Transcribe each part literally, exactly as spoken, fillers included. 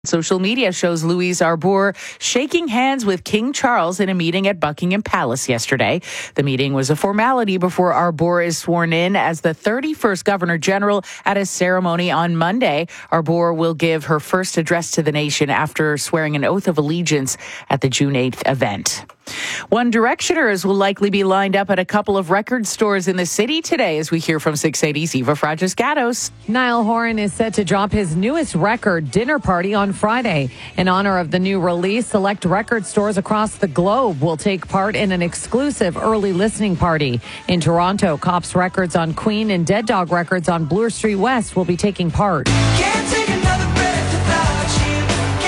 Social media shows Louise Arbour shaking hands with King Charles in a meeting at Buckingham Palace yesterday. The meeting was a formality before Arbour is sworn in as the thirty-first Governor General at a ceremony on Monday. Arbour will give her first address to the nation after swearing an oath of allegiance at the June eighth event. One Directioners will likely be lined up at a couple of record stores in the city today, as we hear from six eighty's Eva Fragiscatos. Niall Horan is set to drop his newest record, Dinner Party, on Friday. In honor of the new release, select record stores across the globe will take part in an exclusive early listening party. In Toronto, Cops Records on Queen and Dead Dog Records on Bloor Street West will be taking part. Can't take another breath without you.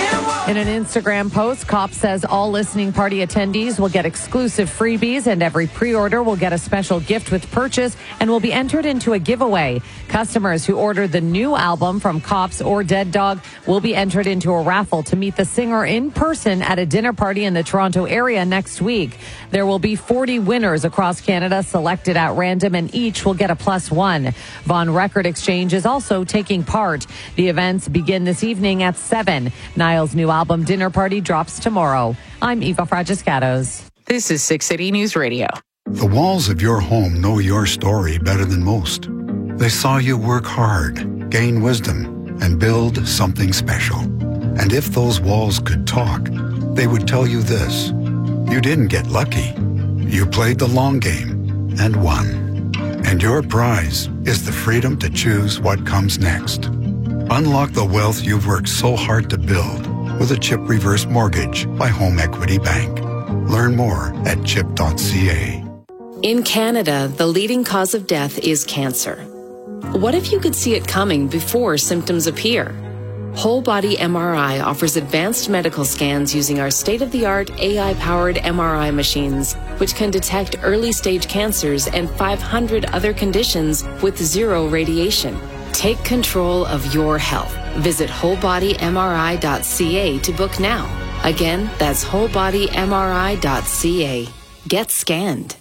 In an Instagram post, Cops says all listening party attendees will get exclusive freebies, and every pre-order will get a special gift with purchase and will be entered into a giveaway. Customers who order the new album from Cops or Dead Dog will be entered into a raffle to meet the singer in person at a dinner party in the Toronto area next week. There will be forty winners across Canada selected at random, and each will get a plus one. Vaughan Record Exchange is also taking part. The events begin this evening at seven. Niall's new album Dinner Party drops tomorrow. I'm Eva Fragiscatos. This is six eighty News Radio. The walls of your home know your story better than most. They saw you work hard, gain wisdom, and build something special. And if those walls could talk, they would tell you this. You didn't get lucky. You played the long game and won. And your prize is the freedom to choose what comes next. Unlock the wealth you've worked so hard to build with a CHIP Reverse Mortgage by Home Equity Bank. Learn more at chip dot c a. In Canada, the leading cause of death is cancer. What if you could see it coming before symptoms appear? Whole Body M R I offers advanced medical scans using our state-of-the-art A I-powered M R I machines, which can detect early-stage cancers and five hundred other conditions with zero radiation. Take control of your health. Visit whole body m r i dot c a to book now. Again, that's whole body m r i dot c a. Get scanned.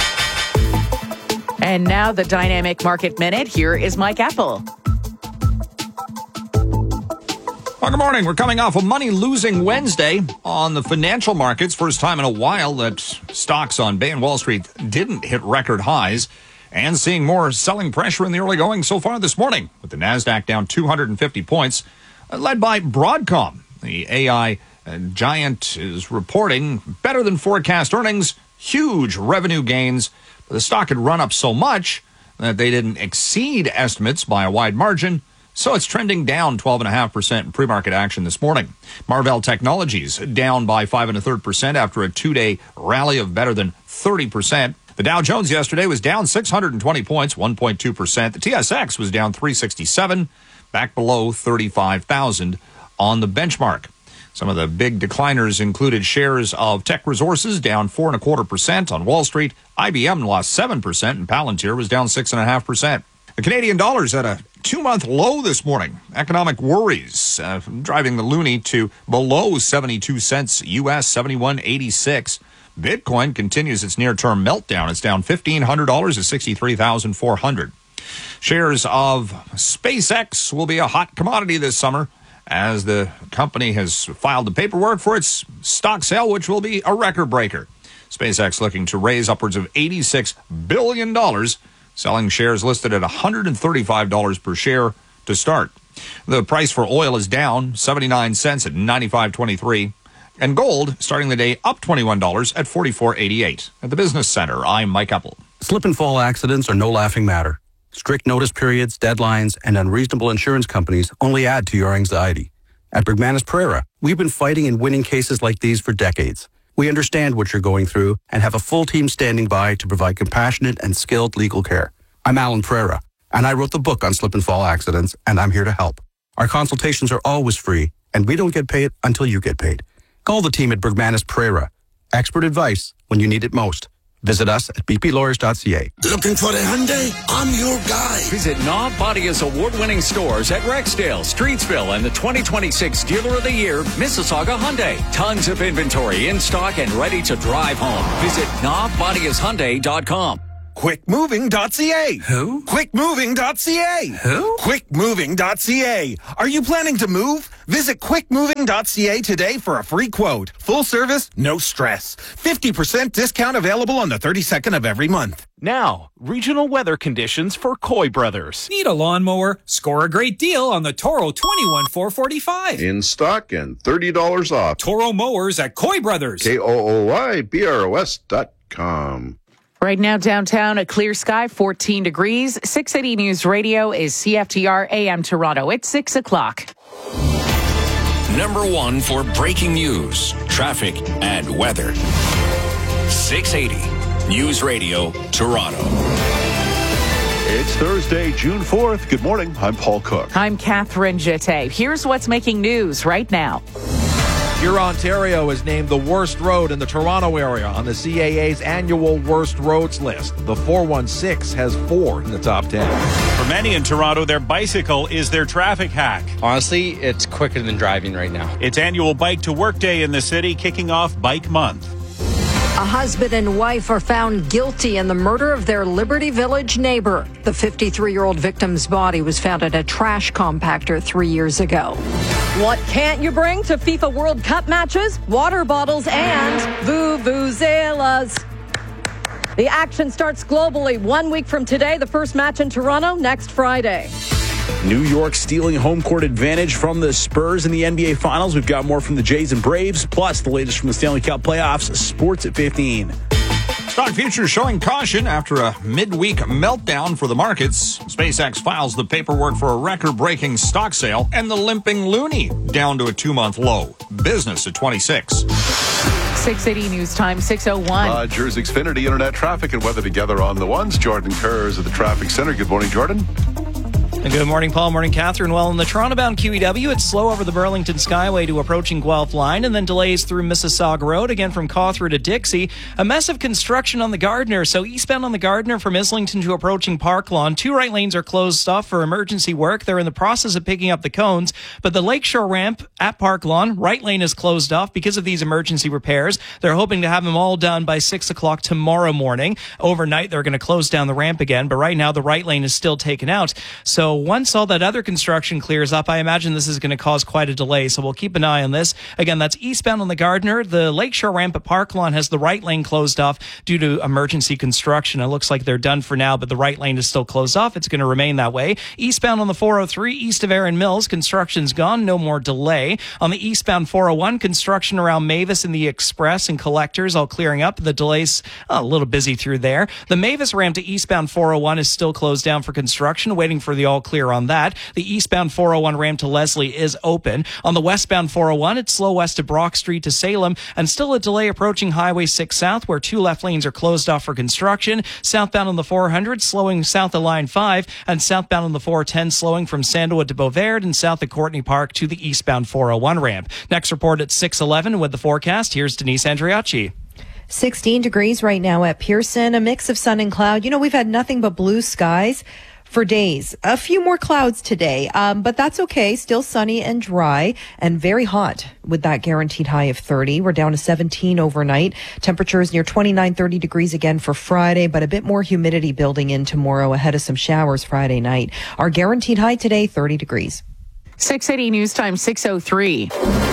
And now the Dynamic Market Minute. Here is Mike Apple. Well, good morning. We're coming off a money-losing Wednesday on the financial markets. First time in a while that stocks on Bay and Wall Street didn't hit record highs. And seeing more selling pressure in the early going so far this morning, with the NASDAQ down two hundred fifty points, led by Broadcom. The A I giant is reporting better than forecast earnings, huge revenue gains. The stock had run up so much that they didn't exceed estimates by a wide margin, so it's trending down twelve point five percent in pre-market action this morning. Marvell Technologies down by five point three percent after a two-day rally of better than thirty percent. The Dow Jones yesterday was down six hundred twenty points, one point two percent. The T S X was down three sixty-seven, back below thirty-five thousand on the benchmark. Some of the big decliners included shares of Tech Resources down four and a quarter percent on Wall Street. I B M lost seven percent, and Palantir was down six and a half percent. The Canadian dollar's at a two-month low this morning. Economic worries uh, driving the loonie to below seventy-two cents U S, seventy-one eighty-six. Bitcoin continues its near-term meltdown. It's down fifteen hundred dollars to sixty-three thousand four hundred dollars. Shares of SpaceX will be a hot commodity this summer as the company has filed the paperwork for its stock sale, which will be a record breaker. SpaceX looking to raise upwards of eighty-six billion dollars, selling shares listed at one hundred thirty-five dollars per share to start. The price for oil is down seventy-nine cents at ninety-five twenty-three. And gold starting the day up twenty-one dollars at forty-four eighty-eight. At the Business Center, I'm Mike Apple. Slip and fall accidents are no laughing matter. Strict notice periods, deadlines, and unreasonable insurance companies only add to your anxiety. At Bergmanis Pereira, we've been fighting and winning cases like these for decades. We understand what you're going through and have a full team standing by to provide compassionate and skilled legal care. I'm Alan Pereira, and I wrote the book on slip and fall accidents, and I'm here to help. Our consultations are always free, and we don't get paid until you get paid. Call the team at Bergmanis Pereira. Expert advice when you need it most. Visit us at b p lawyers dot c a. Looking for a Hyundai? I'm your guy. Visit Knob Bodia's award-winning stores at Rexdale, Streetsville, and the twenty twenty-six Dealer of the Year, Mississauga Hyundai. Tons of inventory in stock and ready to drive home. Visit knob bodias hyundai dot com. quick moving dot c a. Who? quick moving dot c a. Who? quick moving dot c a. Are you planning to move? Visit quick moving dot c a today for a free quote. Full service, no stress. fifty percent discount available on the thirty-second of every month. Now, regional weather conditions for Coy Brothers. Need a lawnmower? Score a great deal on the Toro twenty-one four forty-five. In stock and thirty dollars off. Toro mowers at Coy Brothers. K O O Y B R O S dot com. Right now, downtown, a clear sky, fourteen degrees. six eighty News Radio is C F T R A M Toronto. It's six o'clock. Number one for breaking news, traffic, and weather. six eighty News Radio, Toronto. It's Thursday, June fourth. Good morning. I'm Paul Cook. I'm Catherine Jette. Here's what's making news right now. Hurontario is named the worst road in the Toronto area on the C A A's annual worst roads list. The four one six has four in the top ten. For many in Toronto, their bicycle is their traffic hack. Honestly, it's quicker than driving right now. It's annual Bike to Work Day in the city, kicking off Bike Month. A husband and wife are found guilty in the murder of their Liberty Village neighbor. The fifty-three-year-old victim's body was found at a trash compactor three years ago. What can't you bring to FIFA World Cup matches? Water bottles and vuvuzelas. The action starts globally one week from today. The first match in Toronto next Friday. New York stealing home court advantage from the Spurs in the N B A Finals. We've got more from the Jays and Braves, plus the latest from the Stanley Cup playoffs. Sports at fifteen. Stock futures showing caution after a midweek meltdown for the markets. SpaceX files the paperwork for a record-breaking stock sale, and the limping loonie down to a two-month low. Business at twenty-six. six eighty News Time, six oh one. Rogers Xfinity Internet traffic and weather together on the ones. Jordan Kurz at the Traffic Center. Good morning, Jordan. And good morning, Paul. Morning, Catherine. Well, in the Toronto-bound Q E W, it's slow over the Burlington Skyway to approaching Guelph Line, and then delays through Mississauga Road, again from Cawthra to Dixie. A mess of construction on the Gardiner. So eastbound on the Gardiner from Islington to approaching Park Lawn. Two right lanes are closed off for emergency work. They're in the process of picking up the cones, but the Lakeshore ramp at Park Lawn, right lane is closed off because of these emergency repairs. They're hoping to have them all done by six o'clock tomorrow morning. Overnight, they're going to close down the ramp again, but right now the right lane is still taken out. So once all that other construction clears up, I imagine this is going to cause quite a delay. So we'll keep an eye on this. Again, that's eastbound on the Gardiner. The Lakeshore ramp at Park Lawn has the right lane closed off due to emergency construction. It looks like they're done for now, but the right lane is still closed off. It's going to remain that way. Eastbound on the four oh three, east of Erin Mills, construction's gone. No more delay. On the eastbound four oh one, construction around Mavis and the Express and Collectors all clearing up. The delays a little busy through there. The Mavis ramp to eastbound four oh one is still closed down for construction, waiting for the all clear on that. The eastbound four oh one ramp to Leslie is open. On the westbound four oh one, it's slow west of Brock Street to Salem, and still a delay approaching Highway six South, where two left lanes are closed off for construction. Southbound on the four hundred, slowing south of Line five, and southbound on the four ten, slowing from Sandalwood to Beauvert and south of Courtney Park to the eastbound four oh one ramp. Next report at six eleven with the forecast. Here's Denise Andriacci. sixteen degrees right now at Pearson, a mix of sun and cloud. You know, we've had nothing but blue skies for days. A few more clouds today, um, but that's okay. Still sunny and dry and very hot with that guaranteed high of thirty. We're down to seventeen overnight. Temperatures near twenty-nine, thirty degrees again for Friday, but a bit more humidity building in tomorrow ahead of some showers Friday night. Our guaranteed high today, thirty degrees. six eighty News Time, six oh three.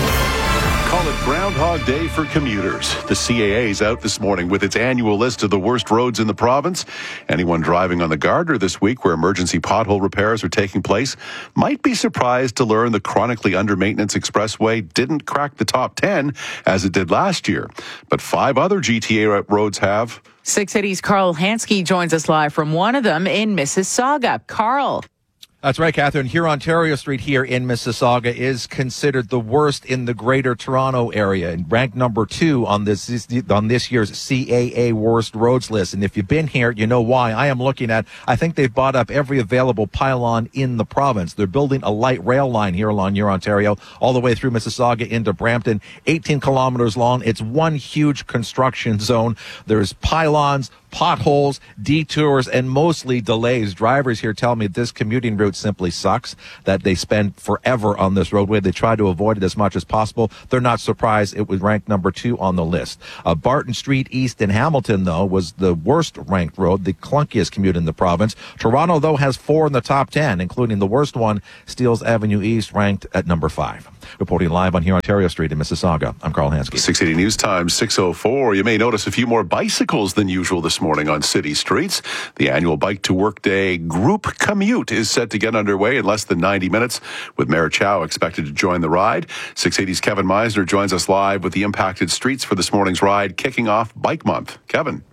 Call it Groundhog Day for commuters. The C A A is out this morning with its annual list of the worst roads in the province. Anyone driving on the Gardiner this week, where emergency pothole repairs are taking place, might be surprised to learn the chronically under-maintenance expressway didn't crack the top ten as it did last year. But five other G T A roads have. six eighty's Carl Hansky joins us live from one of them in Mississauga. Carl. That's right, Catherine. Hurontario Street here in Mississauga is considered the worst in the Greater Toronto area and ranked number two on this on this year's C A A worst roads list. And if you've been here, you know why. I am looking at, I think they've bought up every available pylon in the province. They're building a light rail line here along Hurontario all the way through Mississauga into Brampton, eighteen kilometers long. It's one huge construction zone. There's pylons, potholes, detours, and mostly delays. Drivers here tell me this commuting route simply sucks, that they spend forever on this roadway. They try to avoid it as much as possible. They're not surprised it was ranked number two on the list. Uh, Barton Street East in Hamilton, though, was the worst ranked road, the clunkiest commute in the province. Toronto, though, has four in the top ten, including the worst one, Steeles Avenue East, ranked at number five. Reporting live on here Ontario Street in Mississauga, I'm Carl Hansky. six eighty News Time, six oh four. You may notice a few more bicycles than usual this morning on city streets. The annual Bike to Work Day group commute is set to get underway in less than ninety minutes, with Mayor Chow expected to join the ride. six eighty's Kevin Meisner joins us live with the impacted streets for this morning's ride, kicking off Bike Month. Kevin.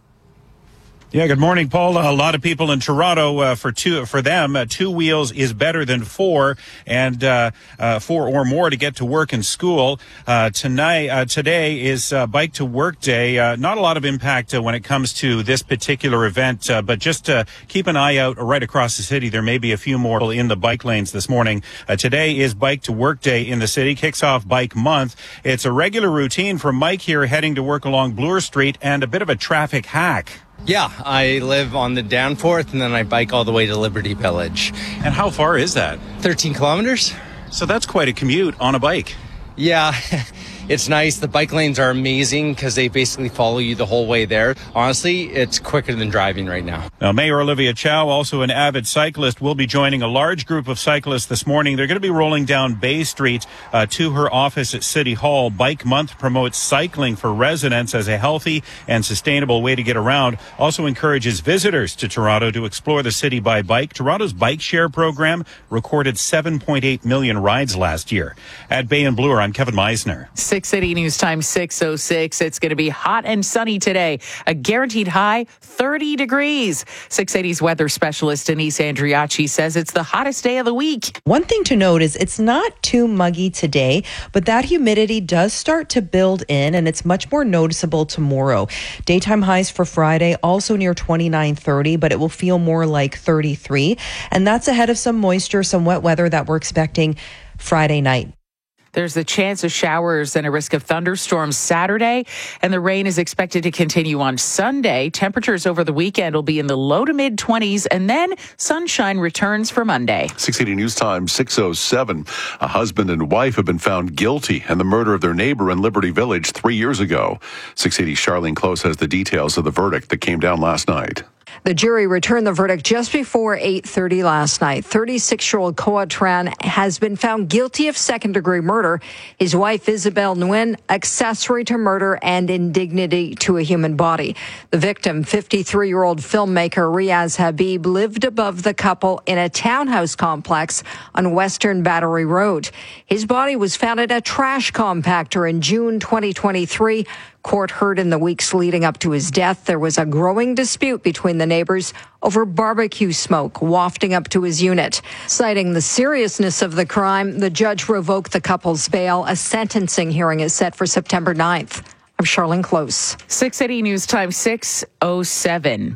Yeah, good morning, Paul. A lot of people in Toronto, uh, for two, for them, uh, two wheels is better than four, and uh, uh, four or more to get to work and school. Uh, tonight, uh, today is uh, Bike to Work Day. Uh, not a lot of impact uh, when it comes to this particular event, uh, but just uh, keep an eye out right across the city. There may be a few more in the bike lanes this morning. Uh, today is Bike to Work Day in the city. Kicks off Bike Month. It's a regular routine for Mike here, heading to work along Bloor Street, and a bit of a traffic hack. Yeah, I live on the Danforth, and then I bike all the way to Liberty Village. And how far is that? thirteen kilometers. So that's quite a commute on a bike. Yeah, it's nice. The bike lanes are amazing because they basically follow you the whole way there. Honestly, it's quicker than driving right now. Now, Mayor Olivia Chow, also an avid cyclist, will be joining a large group of cyclists this morning. They're going to be rolling down Bay Street uh, to her office at City Hall. Bike Month promotes cycling for residents as a healthy and sustainable way to get around. Also encourages visitors to Toronto to explore the city by bike. Toronto's bike share program recorded seven point eight million rides last year. At Bay and Bloor, I'm Kevin Meisner. six eighty News Time, six oh six. It's going to be hot and sunny today. A guaranteed high, thirty degrees. six eighty's weather specialist Denise Andriachi says it's the hottest day of the week. One thing to note is it's not too muggy today, but that humidity does start to build in, and it's much more noticeable tomorrow. Daytime highs for Friday also near twenty-nine, thirty, but it will feel more like thirty-three. And that's ahead of some moisture, some wet weather that we're expecting Friday night. There's a chance of showers and a risk of thunderstorms Saturday, and the rain is expected to continue on Sunday. Temperatures over the weekend will be in the low to mid twenties, and then sunshine returns for Monday. six eighty News Time, six oh seven. A husband and wife have been found guilty in the murder of their neighbor in Liberty Village three years ago. six eighty's Charlene Close has the details of the verdict that came down last night. The jury returned the verdict just before eight thirty last night. thirty-six-year-old Koa Tran has been found guilty of second-degree murder. His wife, Isabel Nguyen, accessory to murder and indignity to a human body. The victim, fifty-three-year-old filmmaker Riaz Habib, lived above the couple in a townhouse complex on Western Battery Road. His body was found at a trash compactor in June twenty twenty-three. Court heard in the weeks leading up to his death there was a growing dispute between the neighbors over barbecue smoke wafting up to his unit. Citing the seriousness of the crime, the judge revoked the couple's bail. A sentencing hearing is set for September ninth. I'm Charlene Close. six eighty News Time, six oh seven.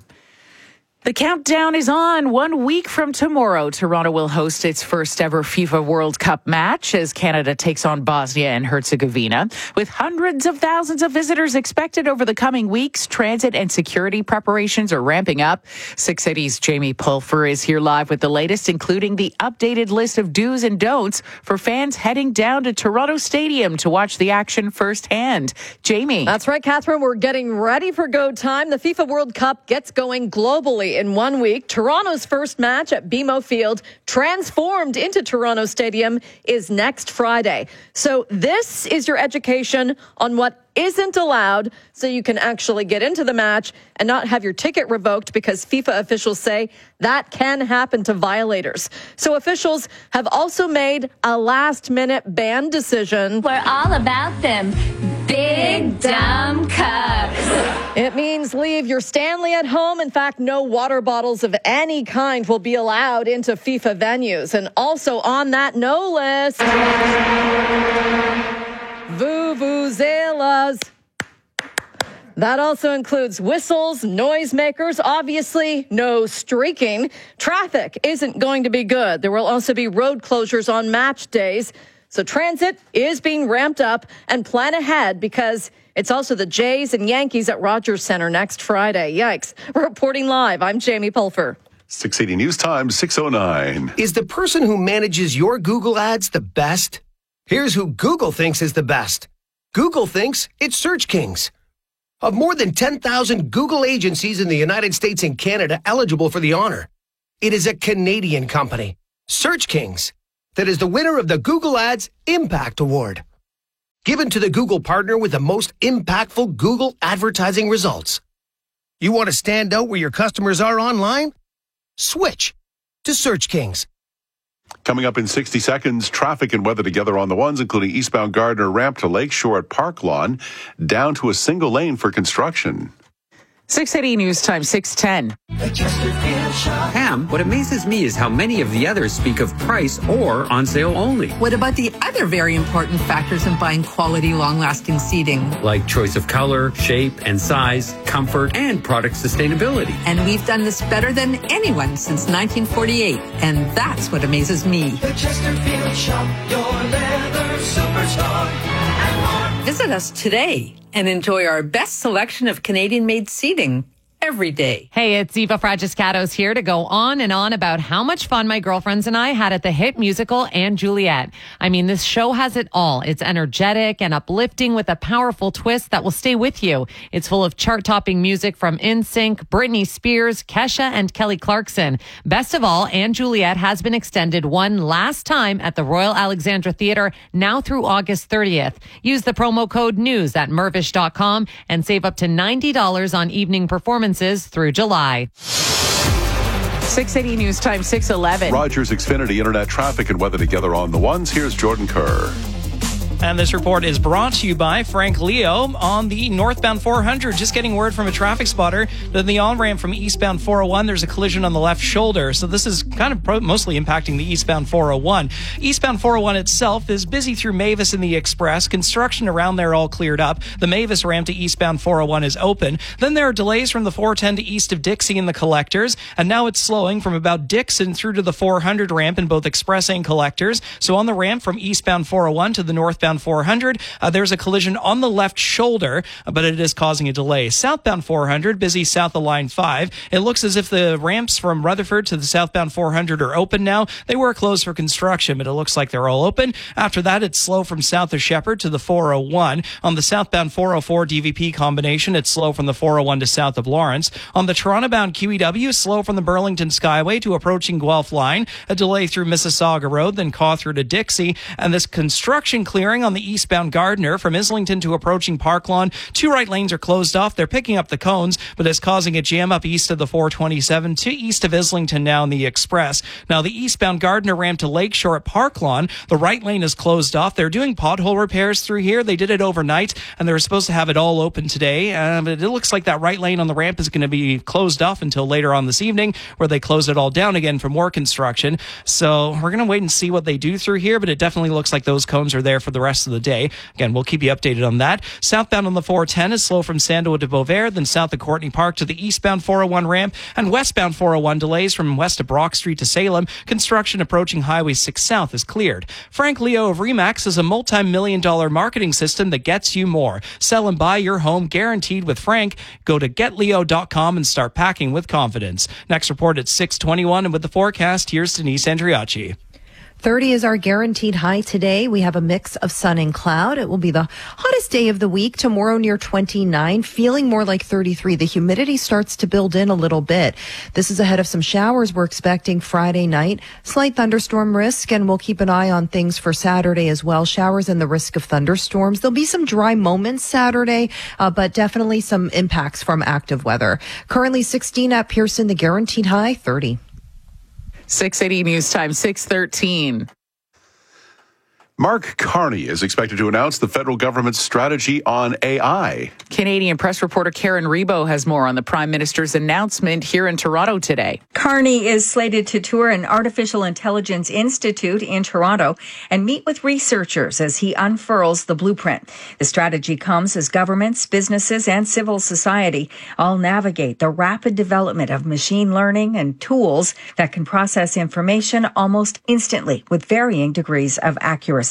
The countdown is on. One week from tomorrow, Toronto will host its first ever FIFA World Cup match as Canada takes on Bosnia and Herzegovina. With hundreds of thousands of visitors expected over the coming weeks, transit and security preparations are ramping up. six eighty's Jamie Pulfer is here live with the latest, including the updated list of do's and don'ts for fans heading down to Toronto Stadium to watch the action firsthand. Jamie. That's right, Catherine. We're getting ready for go time. The FIFA World Cup gets going globally in one week. Toronto's first match at B M O Field, transformed into Toronto Stadium, is next Friday. So this is your education on what isn't allowed, so you can actually get into the match and not have your ticket revoked, because FIFA officials say that can happen to violators. So officials have also made a last-minute ban decision. We're all about them big, dumb cups. It means leave your Stanley at home. In fact, no water bottles of any kind will be allowed into FIFA venues. And also on that no list, vuvuzelas. That also includes whistles, noisemakers, obviously no streaking. Traffic isn't going to be good. There will also be road closures on match days. So transit is being ramped up, and plan ahead because it's also the Jays and Yankees at Rogers Center next Friday. Yikes. Reporting live, I'm Jamie Pulfer. six eighty News Time, six oh nine. Is the person who manages your Google ads the best? Here's who Google thinks is the best. Google thinks it's Search Kings. Of more than ten thousand Google agencies in the United States and Canada eligible for the honor, it is a Canadian company, Search Kings, that is the winner of the Google Ads Impact Award, given to the Google partner with the most impactful Google advertising results. You want to stand out where your customers are online? Switch to Search Kings. Coming up in sixty seconds, traffic and weather together on the ones, including eastbound Gardner ramp to Lakeshore at Park Lawn, down to a single lane for construction. six eighty News Time, six ten. Pam, what amazes me is how many of the others speak of price or on sale only. What about the other very important factors in buying quality, long-lasting seating? Like choice of color, shape, and size, comfort, and product sustainability. And we've done this better than anyone since nineteen forty-eight. And that's what amazes me. The Chesterfield Shop, your leather superstore. And more. Visit us today and enjoy our best selection of Canadian-made seating every day. Hey, it's Eva Fragiscatos here to go on and on about how much fun my girlfriends and I had at the hit musical And Juliet. I mean, this show has it all. It's energetic and uplifting with a powerful twist that will stay with you. It's full of chart-topping music from N Sync, Britney Spears, Kesha, and Kelly Clarkson. Best of all, And Juliet has been extended one last time at the Royal Alexandra Theatre, now through August thirtieth. Use the promo code NEWS at mervish dot com and save up to ninety dollars on evening performances through July. six eighty News Time, six eleven. Rogers Xfinity Internet traffic and weather together on the ones. Here's Jordan Kerr. And this report is brought to you by Frank Leo on the northbound four hundred. Just getting word from a traffic spotter that in the on-ramp from eastbound four oh one, there's a collision on the left shoulder. So this is kind of pro- mostly impacting the eastbound four oh one. Eastbound four oh one itself is busy through Mavis and the Express. Construction around there all cleared up. The Mavis ramp to eastbound four oh one is open. Then there are delays from the four ten to east of Dixie and the Collectors. And now it's slowing from about Dixon through to the four hundred ramp in both Express and Collectors. So on the ramp from eastbound four oh one to the northbound four hundred, uh, there's a collision on the left shoulder, uh, but it is causing a delay. Southbound four hundred, busy south of line five. It looks as if the ramps from Rutherford to the southbound four hundred are open now. They were closed for construction, but it looks like they're all open. After that, it's slow from south of Shepherd to the four oh one. On the southbound four oh four D V P combination, it's slow from the four oh one to south of Lawrence. On the Toronto-bound Q E W, slow from the Burlington Skyway to approaching Guelph Line. A delay through Mississauga Road, then Cawthra to Dixie. And this construction clearing on the eastbound Gardner from Islington to approaching Park Lawn. Two right lanes are closed off. They're picking up the cones, but it's causing a jam up east of the four twenty-seven to east of Islington now in the Express. Now the eastbound Gardner ramp to Lakeshore at Park Lawn, the right lane is closed off. They're doing pothole repairs through here. They did it overnight, and they were supposed to have it all open today. Uh, but it looks like that right lane on the ramp is going to be closed off until later on this evening, where they close it all down again for more construction. So we're going to wait and see what they do through here, but it definitely looks like those cones are there for the rest of the day. Again, we'll keep you updated on that. Southbound on the four ten is slow from Sandoa to Beauvais, then south of Courtney Park to the eastbound four oh one ramp, and westbound four oh one delays from west of Brock Street to Salem. Construction approaching Highway six South is cleared. Frank Leo of Remax is a multi-million dollar marketing system that gets you more. Sell and buy your home guaranteed with Frank. Go to get leo dot com and start packing with confidence. Next report at six twenty-one, and with the forecast, here's Denise Andriacci. thirty is our guaranteed high today. We have a mix of sun and cloud. It will be the hottest day of the week. Tomorrow near twenty-nine, feeling more like thirty-three. The humidity starts to build in a little bit. This is ahead of some showers we're expecting Friday night. Slight thunderstorm risk, and we'll keep an eye on things for Saturday as well. Showers and the risk of thunderstorms. There'll be some dry moments Saturday, uh, but definitely some impacts from active weather. Currently sixteen at Pearson, the guaranteed high thirty. six eighty News Time, six thirteen. Mark Carney is expected to announce the federal government's strategy on A I. Canadian press reporter Karen Rebo has more on the Prime Minister's announcement here in Toronto today. Carney is slated to tour an artificial intelligence institute in Toronto and meet with researchers as he unfurls the blueprint. The strategy comes as governments, businesses, and civil society all navigate the rapid development of machine learning and tools that can process information almost instantly with varying degrees of accuracy.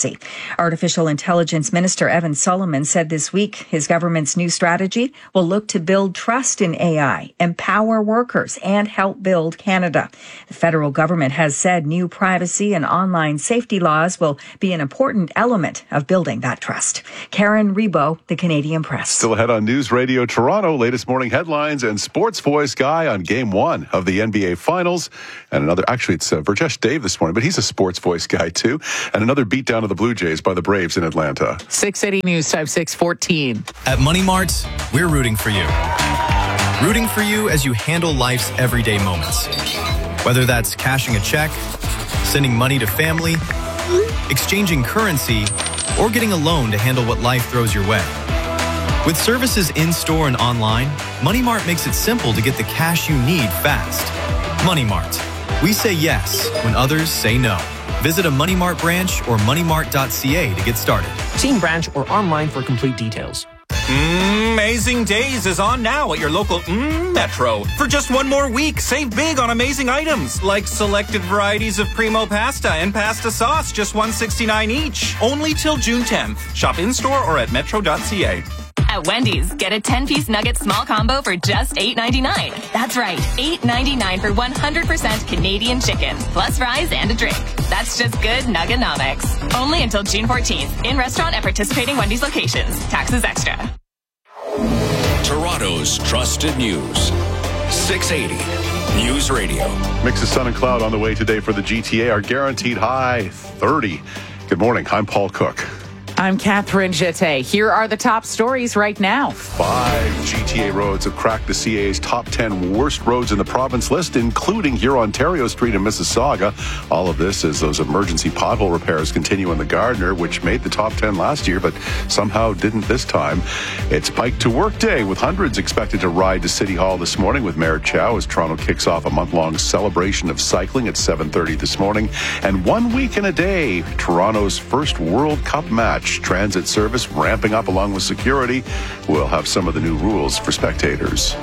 privacy. Artificial Intelligence Minister Evan Solomon said this week his government's new strategy will look to build trust in A I, empower workers, and help build Canada. The federal government has said new privacy and online safety laws will be an important element of building that trust. Karen Rebo, The Canadian Press. Still ahead on News Radio Toronto, latest morning headlines and sports voice guy on game one of the N B A Finals. And another, actually it's uh, Verjesh Dave this morning, but he's a sports voice guy too. And another beatdown of the Blue Jays by the Braves in Atlanta. six eighty News Time, six fourteen. At Money Mart, we're rooting for you. Rooting for you as you handle life's everyday moments. Whether that's cashing a check, sending money to family, exchanging currency, or getting a loan to handle what life throws your way. With services in-store and online, Money Mart makes it simple to get the cash you need fast. Money Mart. We say yes when others say no. Visit a Money Mart branch or money mart dot c a to get started. See in branch or online for complete details. Amazing Days is on now at your local mm, Metro. For just one more week, save big on amazing items like selected varieties of Primo pasta and pasta sauce, just one dollar and sixty-nine cents each. Only till June tenth. Shop in-store or at metro dot c a. At Wendy's, get a ten-piece nugget small combo for just eight ninety-nine. That's right, eight ninety-nine for one hundred percent Canadian chicken, plus fries and a drink. That's just good Nuggenomics. Only until June fourteenth. In restaurant at participating Wendy's locations. Taxes extra. Toronto's trusted news. six eighty News Radio. Mix of sun and cloud on the way today for the G T A. Our guaranteed high, thirty. Good morning. I'm Paul Cook. I'm Catherine Jette. Here are the top stories right now. Five G T A roads have cracked the C A A's top ten worst roads in the province list, including here Ontario Street in Mississauga. All of this as those emergency pothole repairs continue in the Gardiner, which made the top ten last year, but somehow didn't this time. It's Bike to Work Day, with hundreds expected to ride to City Hall this morning with Mayor Chow as Toronto kicks off a month-long celebration of cycling at seven thirty this morning. And one week and a day, Toronto's first World Cup match. Transit service ramping up along with security. We'll have some of the new rules for spectators.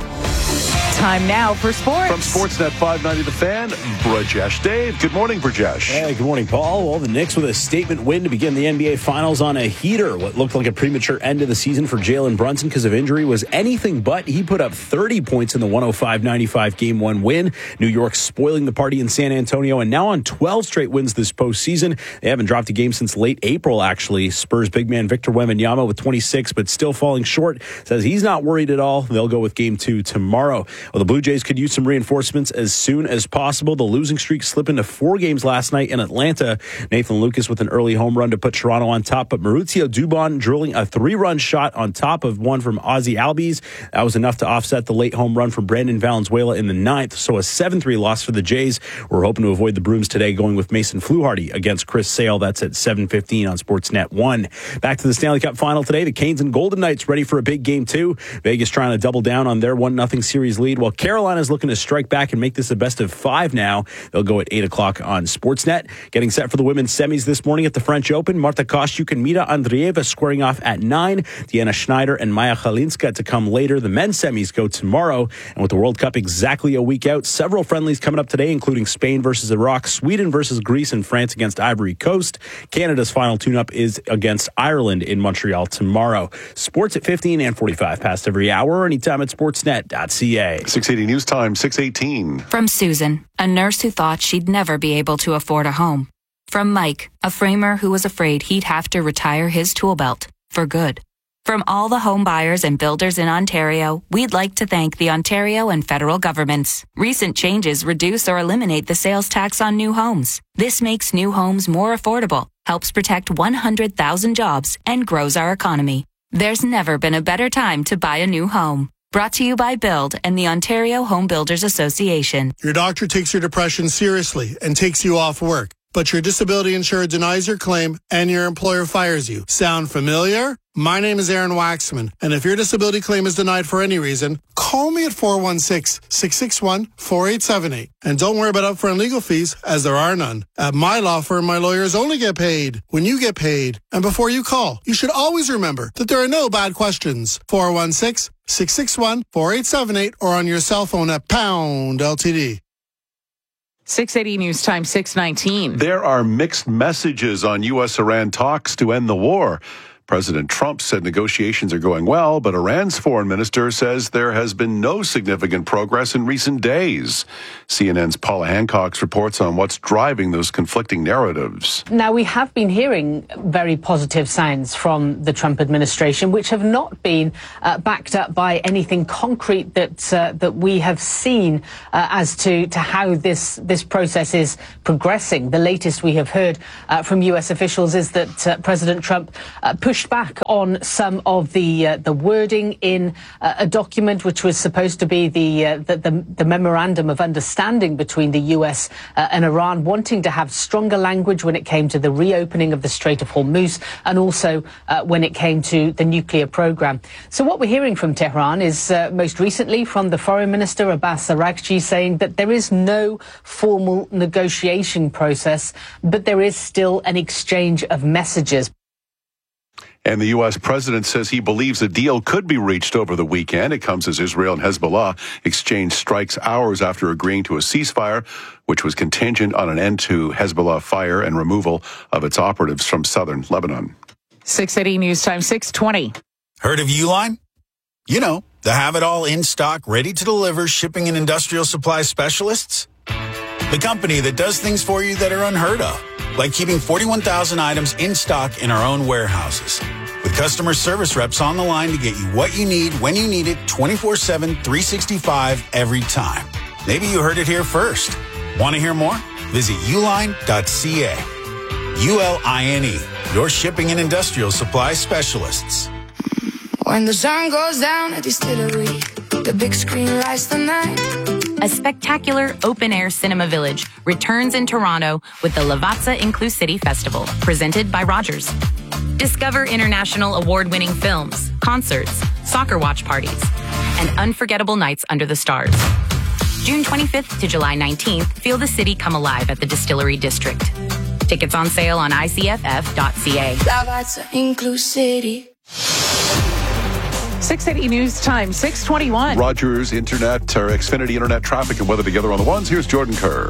Time now for sports. From Sportsnet five ninety The Fan, Brajesh Dave. Good morning, Brajesh. Hey, good morning, Paul. Well, the Knicks with a statement win to begin the N B A Finals on a heater. What looked like a premature end of the season for Jalen Brunson because of injury was anything but. He put up thirty points in the one oh five ninety-five Game one win. New York spoiling the party in San Antonio, and now on twelve straight wins this postseason. They haven't dropped a game since late April, actually. Spurs big man Victor Wembanyama with twenty-six, but still falling short. Says he's not worried at all. They'll go with Game two tomorrow. Well, the Blue Jays could use some reinforcements as soon as possible. The losing streak slipped into four games last night in Atlanta. Nathan Lucas with an early home run to put Toronto on top, but Mauricio Dubon drilling a three-run shot on top of one from Ozzy Albies. That was enough to offset the late home run from Brandon Valenzuela in the ninth, so a seven three loss for the Jays. We're hoping to avoid the Brooms today, going with Mason Fluharty against Chris Sale. That's at seven fifteen on Sportsnet one. Back to the Stanley Cup final today. The Canes and Golden Knights ready for a big game two. Vegas trying to double down on their one nothing series lead, while Carolina's looking to strike back and make this a best of five now. They'll go at eight o'clock on Sportsnet. Getting set for the women's semis this morning at the French Open. Marta Kostyuk and Mira Andreeva squaring off at nine. Deanna Schneider and Maya Chalinska to come later. The men's semis go tomorrow. And with the World Cup exactly a week out, several friendlies coming up today, including Spain versus Iraq, Sweden versus Greece, and France against Ivory Coast. Canada's final tune-up is against Ireland in Montreal tomorrow. Sports at fifteen and forty-five past every hour, anytime at sportsnet dot c a. six eighty News Time, six eighteen. From Susan, a nurse who thought she'd never be able to afford a home. From Mike, a framer who was afraid he'd have to retire his tool belt for good. From all the home buyers and builders in Ontario, we'd like to thank the Ontario and federal governments. Recent changes reduce or eliminate the sales tax on new homes. This makes new homes more affordable, helps protect one hundred thousand jobs, and grows our economy. There's never been a better time to buy a new home. Brought to you by Build and the Ontario Home Builders Association. Your doctor takes your depression seriously and takes you off work, but your disability insurer denies your claim and your employer fires you. Sound familiar? My name is Aaron Waxman, and if your disability claim is denied for any reason, call me at four one six, six six one, four eight seven eight. And don't worry about upfront legal fees, as there are none. At my law firm, my lawyers only get paid when you get paid. And before you call, you should always remember that there are no bad questions. four one six, six six one, four eight seven eight or on your cell phone at pound L T D. six eighty News Time, six nineteen. There are mixed messages on U S Iran talks to end the war. President Trump said negotiations are going well, but Iran's foreign minister says there has been no significant progress in recent days. C N N's Paula Hancock reports on what's driving those conflicting narratives. Now, we have been hearing very positive sounds from the Trump administration, which have not been uh, backed up by anything concrete that uh, that we have seen uh, as to, to how this, this process is progressing. The latest we have heard uh, from U S officials is that uh, President Trump uh, pushed back on some of the uh, the wording in uh, a document which was supposed to be the, uh, the, the the memorandum of understanding between the U S uh, and Iran, wanting to have stronger language when it came to the reopening of the Strait of Hormuz and also uh, when it came to the nuclear program. So what we're hearing from Tehran is uh, most recently from the Foreign Minister Abbas Araghchi saying that there is no formal negotiation process, but there is still an exchange of messages. And the U S president says he believes a deal could be reached over the weekend. It comes as Israel and Hezbollah exchanged strikes hours after agreeing to a ceasefire, which was contingent on an end to Hezbollah fire and removal of its operatives from southern Lebanon. six eighty News Time, six twenty. Heard of Uline? You know, the have-it-all in stock, ready to deliver shipping and industrial supply specialists. The company that does things for you that are unheard of, like keeping forty-one thousand items in stock in our own warehouses. With customer service reps on the line to get you what you need, when you need it, twenty-four seven, three sixty-five, every time. Maybe you heard it here first. Want to hear more? Visit uline dot c a. U L I N E, your shipping and industrial supply specialists. When the sun goes down at Distillery, the big screen lights the night. A spectacular open-air cinema village returns in Toronto with the Lavazza Inclusivity Festival, presented by Rogers. Discover international award-winning films, concerts, soccer watch parties, and unforgettable nights under the stars. June twenty-fifth to July nineteenth, feel the city come alive at the Distillery District. Tickets on sale on I C F F dot C A. Lavazza Inclusivity. six eighty News Time, six twenty-one. Rogers Internet, or Xfinity Internet traffic and weather together on the ones. Here's Jordan Kerr.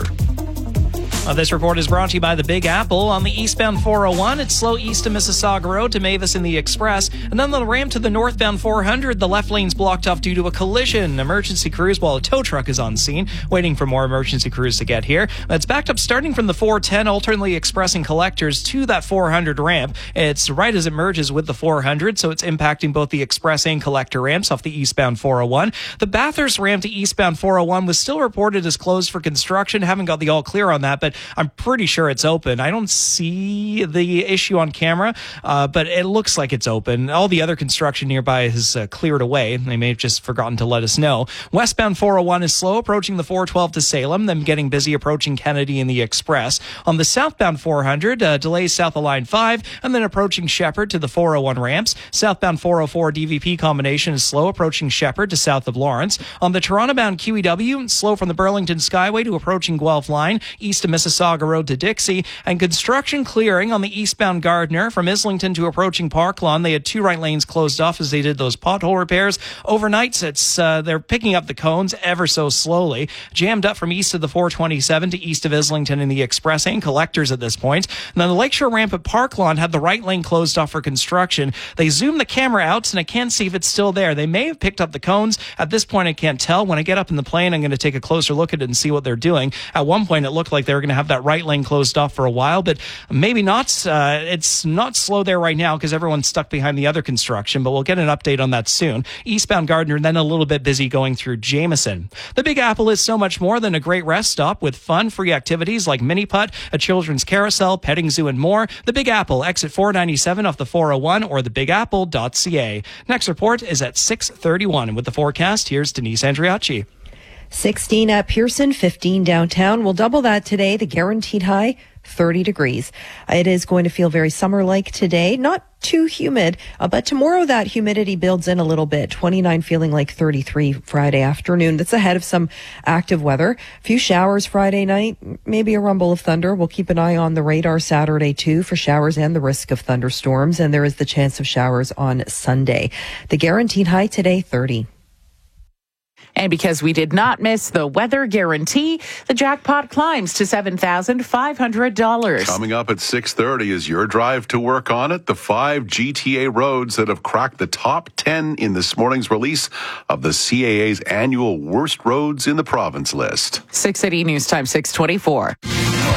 Uh, this report is brought to you by the Big Apple. On the eastbound four oh one, it's slow east of Mississauga Road to Mavis in the Express. And then the ramp to the northbound four hundred, the left lane's blocked off due to a collision. Emergency crews, while a tow truck is on scene, waiting for more emergency crews to get here. It's backed up starting from the four ten, alternately expressing collectors to that four hundred ramp. It's right as it merges with the four hundred, so it's impacting both the express and collector ramps off the eastbound four oh one. The Bathurst ramp to eastbound four oh one was still reported as closed for construction. Haven't got the all clear on that, but I'm pretty sure it's open. I don't see the issue on camera, uh, but it looks like it's open. All the other construction nearby is uh, cleared away. They may have just forgotten to let us know. Westbound four oh one is slow approaching the four twelve to Salem, then getting busy approaching Kennedy and the Express. On the southbound four hundred, uh, delays south of line five, and then approaching Shepherd to the four oh one ramps. Southbound four oh four D V P combination is slow approaching Shepherd to south of Lawrence. On the Toronto-bound Q E W, slow from the Burlington Skyway to approaching Guelph Line, east of Mississauga Road to Dixie, and construction clearing on the eastbound Gardner from Islington to approaching Park Lawn. They had two right lanes closed off as they did those pothole repairs. Overnight, it's uh, they're picking up the cones ever so slowly. Jammed up from east of the four twenty-seven to east of Islington in the Express and collectors at this point. And then the Lakeshore ramp at Park Lawn had the right lane closed off for construction. They zoomed the camera out, and I can't see if it's still there. They may have picked up the cones. At this point, I can't tell. When I get up in the plane, I'm going to take a closer look at it and see what they're doing. At one point, it looked like they were going to have that right lane closed off for a while, but maybe not. Uh, it's not slow there right now because everyone's stuck behind the other construction, but we'll get an update on that soon. Eastbound Gardner, then a little bit busy going through Jameson. The Big Apple is so much more than a great rest stop with fun, free activities like mini putt, a children's carousel, petting zoo, and more. The Big Apple, exit four ninety-seven off the four oh one or the big apple dot c a. Next report is at six thirty-one, and with the forecast, here's Denise Andriacci. sixteen at Pearson, fifteen downtown. We'll double that today. The guaranteed high, thirty degrees. It is going to feel very summer-like today. Not too humid, uh, but tomorrow that humidity builds in a little bit. twenty-nine feeling like thirty-three Friday afternoon. That's ahead of some active weather. A few showers Friday night, maybe a rumble of thunder. We'll keep an eye on the radar Saturday too for showers and the risk of thunderstorms, and there is the chance of showers on Sunday. The guaranteed high today, thirty. And because we did not miss the weather guarantee, the jackpot climbs to seven thousand five hundred dollars. Coming up at six thirty is your drive to work on it. The five G T A roads that have cracked the top ten in this morning's release of the C A A's annual Worst Roads in the Province list. six eighty News Time, six twenty-four.